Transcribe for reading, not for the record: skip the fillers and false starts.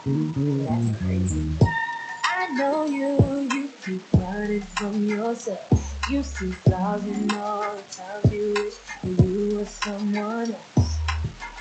That's crazy. I know you keep running from yourself. You see flaws in all the times you wish that you were someone else.